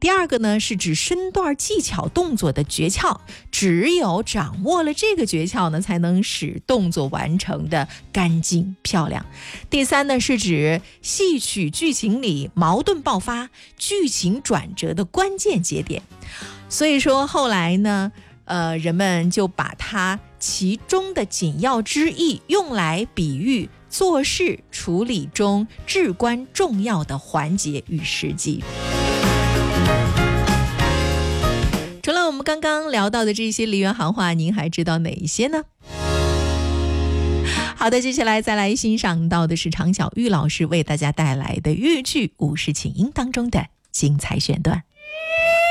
第二个呢是指身段技巧动作的诀窍，只有掌握了这个诀窍呢，才能使动作完成的干净漂亮。第三呢是指戏曲剧情里矛盾爆发、剧情转折的关键节点。所以说后来呢人们就把它其中的紧要之意用来比喻做事处理中至关重要的环节与时机。除了我们刚刚聊到的这些梨园行话，您还知道哪一些呢？好的，接下来再来欣赏到的是常小玉老师为大家带来的粤剧《武氏请缨》当中的精彩选段。